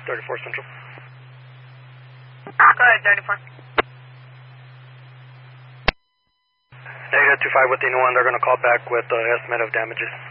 34 Central. Go ahead, 34. Negative 25 with the new one. They're going to call back with estimate of damages.